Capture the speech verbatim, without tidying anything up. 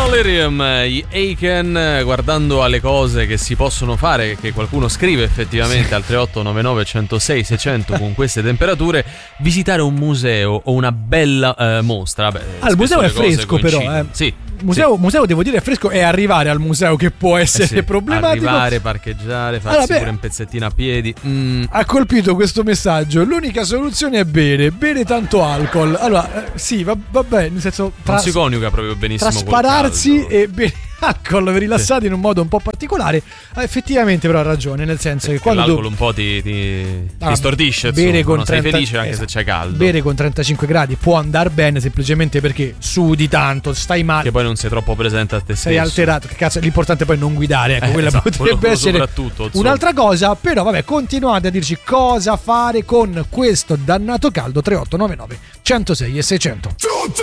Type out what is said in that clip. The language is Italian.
Delirium, gli Aiken, guardando alle cose che si possono fare, che qualcuno scrive effettivamente sì. al tre otto nove nove uno zero sei sei zero zero con queste temperature, visitare un museo o una bella eh, mostra. Beh, ah, il museo è fresco però, eh. Sì. Museo, sì. museo devo dire è fresco, e arrivare al museo che può essere eh sì. problematico. Arrivare, parcheggiare, farsi allora, pure un pezzettino a piedi. Mm. Ha colpito questo messaggio. L'unica soluzione è bere, bere tanto alcol. Allora, eh, sì, va, va bene, nel senso tra, non si coniuga proprio benissimo tra spararsi caldo. e bere alcol rilassati sì. in un modo un po' particolare. Effettivamente però ha ragione, nel senso sì, che quando l'alcol tu... un po' ti, ti, ah, ti stordisce, bere insomma, con no? trenta... sei felice anche esatto. se c'è caldo. Bere con trentacinque gradi può andare bene semplicemente perché sudi tanto, stai male, che poi non sei troppo presente a te stesso, sei alterato, che cazzo, l'importante è poi non guidare, ecco, eh, quella esatto, potrebbe quello essere un'altra cosa. Però vabbè, continuate a dirci cosa fare con questo dannato caldo. Tre otto nove nove uno zero sei e sei zero zero.